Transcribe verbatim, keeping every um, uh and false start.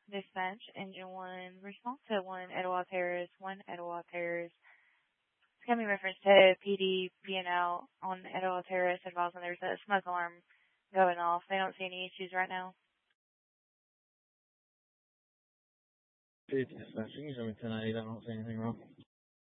Dispatch, engine one, response to one Etowah Terrace, one Etowah Terrace. It's going to be reference to P D being out on Etowah Terrace, advising there's a smoke alarm going off. They don't see any issues right now. It's dispatching. He's only ten eighty. I don't see anything wrong.